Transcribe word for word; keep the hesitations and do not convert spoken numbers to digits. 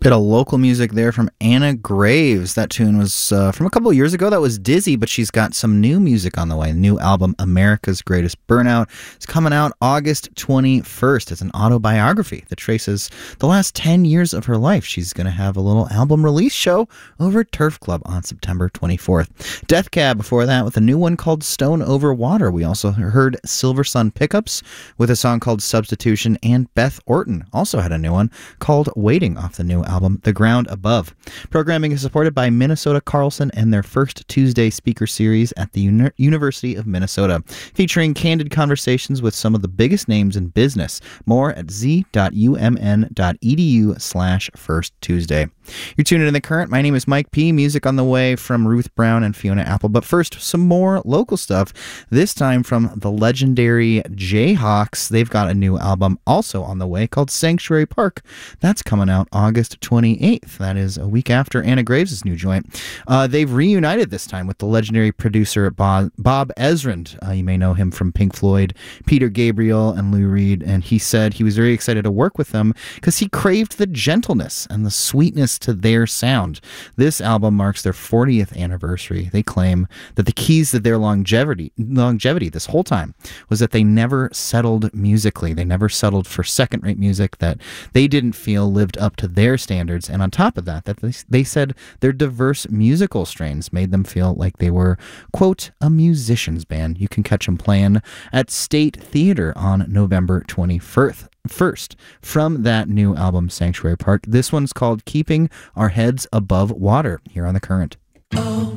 Bit of local music there from Anna Graves. That tune was uh, from a couple of years ago. That was Dizzy, but she's got some new music on the way. New album, America's Greatest Burnout, is coming out August twenty-first. It's an autobiography that traces the last ten years of her life. She's going to have a little album release show over at Turf Club on September twenty-fourth. Death Cab before that with a new one called Stone Over Water. We also heard Silver Sun Pickups with a song called Substitution, and Beth Orton also had a new one called Waiting off the new album. album, The Ground Above. Programming is supported by Minnesota Carlson and their first Tuesday speaker series at the Uni- University of Minnesota, featuring candid conversations with some of the biggest names in business. More at z.umn.edu slash first Tuesday. You're tuning in The Current. My name is Mike P. Music on the way from Ruth Brown and Fiona Apple. But first, some more local stuff, this time from the legendary Jayhawks. They've got a new album also on the way called Sanctuary Park. That's coming out August twenty-eighth. That is a week after Anna Graves' new joint. Uh, they've reunited this time with the legendary producer Bob, Bob Ezrin. Uh, you may know him from Pink Floyd, Peter Gabriel, and Lou Reed. And he said he was very excited to work with them because he craved the gentleness and the sweetness to their sound. This album marks their fortieth anniversary. They claim that the keys to their longevity, longevity this whole time was that they never settled musically. They never settled for second-rate music that they didn't feel lived up to their standards. And on top of that, that they, they said their diverse musical strains made them feel like they were, quote, a musician's band. You can catch them playing at State Theater on November twenty-first. First, from that new album, Sanctuary Park, this one's called Keeping Our Heads Above Water, here on The Current.